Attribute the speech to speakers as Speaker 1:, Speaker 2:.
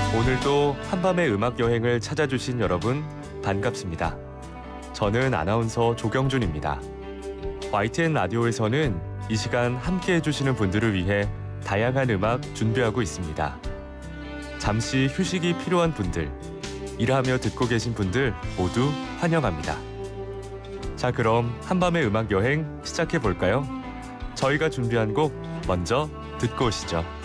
Speaker 1: 오늘도 한밤의 음악 여행을 찾아주신 여러분 반갑습니다. 저는 아나운서 조경준입니다. YTN 라디오에서는 이 시간 함께 해주시는 분들을 위해 다양한 음악 준비하고 있습니다. 잠시 휴식이 필요한 분들, 일하며 듣고 계신 분들 모두 환영합니다. 자, 그럼 한밤의 음악 여행 시작해 볼까요? 저희가 준비한 곡 먼저 듣고 오시죠.